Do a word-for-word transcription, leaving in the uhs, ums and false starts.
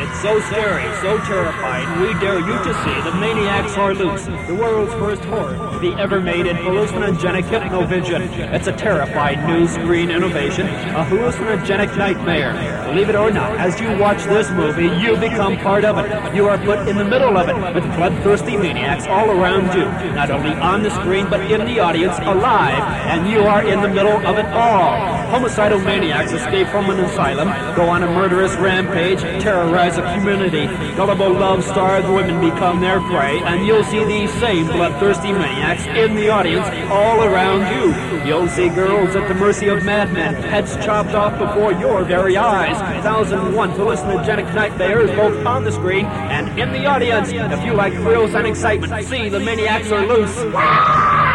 It's so scary, so terrifying, we dare you to see The Maniacs Are Loose, the world's first horror movie ever made in hallucinogenic hypnovision. It's a terrifying new screen innovation, a hallucinogenic nightmare. Believe it or not, as you watch this movie, you become part of it. You are put in the middle of it, with bloodthirsty maniacs all around you, not only on the screen, but in the audience, alive, and you are in the middle of it all. Homicidal maniacs escape from an asylum, go on a murderous rampage, terrorize a community. Gullible, love-starved women become their prey, and you'll see these same bloodthirsty maniacs in the audience all around you. You'll see girls at the mercy of madmen, heads chopped off before your very eyes. Thousand and one hallucinogenic nightmares both on the screen and in the audience. If you like thrills and excitement, see The Maniacs Are Loose.